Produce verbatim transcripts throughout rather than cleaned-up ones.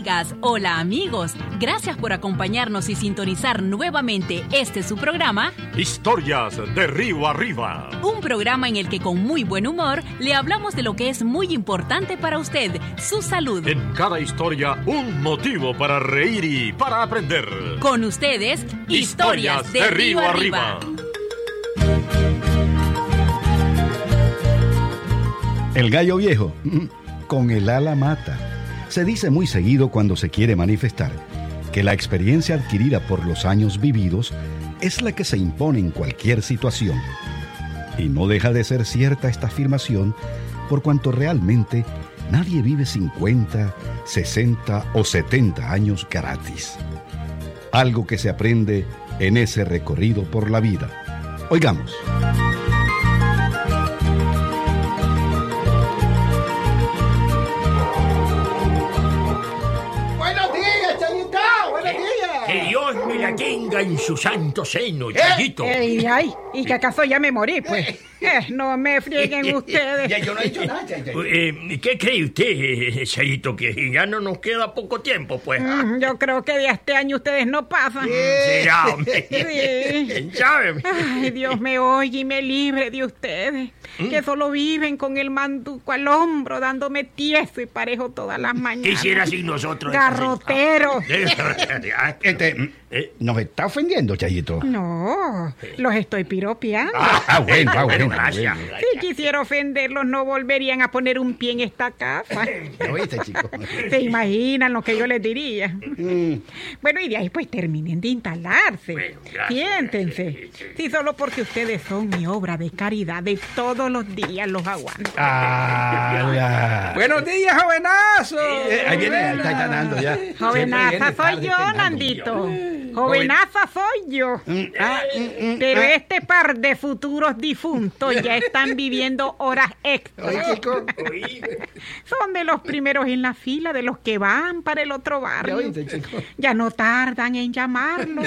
amigas, hola amigos. Gracias por acompañarnos y sintonizar nuevamente este su programa Historias de Río Arriba. Un programa en el que con muy buen humor le hablamos de lo que es muy importante para usted, su salud. En cada historia un motivo para reír y para aprender. Con ustedes, Historias, Historias de, de Río, Río Arriba. Arriba. El gallo viejo, con el ala mata. Se dice muy seguido cuando se quiere manifestar que la experiencia adquirida por los años vividos es la que se impone en cualquier situación. Y no deja de ser cierta esta afirmación por cuanto realmente nadie vive cincuenta, sesenta o setenta años gratis. Algo que se aprende en ese recorrido por la vida. Oigamos. Que Dios me la tenga en su santo seno, Chayito. Ey, ay, ¿y que acaso ya me morí, pues? Eh, no me frieguen ustedes. Ya, yo no he dicho nada, Chayito. Eh, ¿Qué cree usted, Chayito, que ya no nos queda poco tiempo, pues? Mm, yo creo que de este año ustedes no pasan. Será, hombre. Sí. ¿Sabe? Ay, Dios me oye y me libre de ustedes, ¿Mm? que solo viven con el manduco al hombro, dándome tieso y parejo todas las mañanas. Quisiera sin nosotros. Garroteros. Este, ¿nos está ofendiendo, Chayito? No, los estoy piropeando. Ah, ah bueno, ah, bueno, gracias. bueno. Si quisiera ofenderlos, no volverían a poner un pie en esta casa. ¿Lo oíste, chico? ¿Se imaginan lo que yo les diría? Mm. Bueno, y de ahí pues terminen de instalarse. Bueno, gracias, Siéntense. gracias. Si solo porque ustedes son mi obra de caridad, de todos los días los aguanto. Ah, la... Buenos días, jovenazo. Eh, ahí viene, ahí está ganando ya. Jovenaza soy yo, Nandito. Jovenaza soy yo. Ah, mm, mm, Pero ah. este par de futuros difuntos ya están viviendo horas extras. Oye, chico. Son de los primeros en la fila, de los que van para el otro barrio. ¿Ya oíste, chico? Ya no tardan en llamarlos.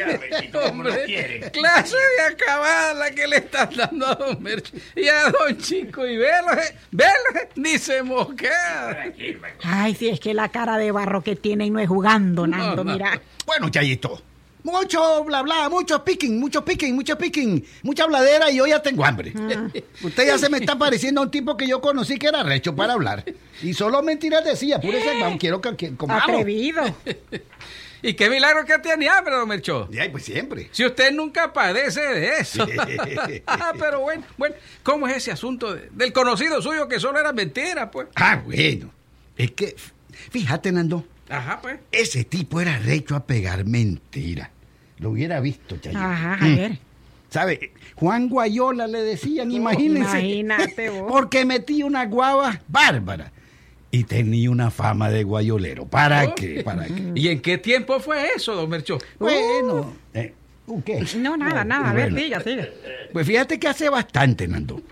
Hombre, clase de acabada la que le estás dando a don Mercho y a don Chico. Y velo, eh, velo, eh, ni se mosquea. Ay, si es que la cara de barro que tienen no es jugando, Nando, No, no. mira. Bueno, Chayito, mucho bla bla, mucho picking, mucho picking, mucho picking, mucha habladera y yo ya tengo hambre. Usted ya se me está pareciendo a un tipo que yo conocí que era recho para hablar. Y solo mentiras decía, puro ese, vamos, quiero que, que comamos. Atrevido. Y qué milagro que tiene hambre, don Mercho. Y ahí, pues siempre. Si usted nunca padece de eso. Ah, pero bueno, bueno, ¿cómo es ese asunto de- del conocido suyo que solo era mentira, pues? Ah, bueno. Es que, fíjate, Nando, Ajá, pues. ese tipo era recho a pegar mentiras. Lo hubiera visto, Chayito. Ajá, a ver. ¿Sabe? Juan Guayola le decían, imagínense. Imagínate vos. Porque metía una guava bárbara. Y tenía una fama de guayolero. ¿Para Oh. qué? ¿Para qué? ¿Y en qué tiempo fue eso, don Mercho? Bueno. Eh, ¿uh, ¿Qué? No, nada, nada. A ver, Bueno, siga, siga. Pues fíjate que hace bastante, Nando.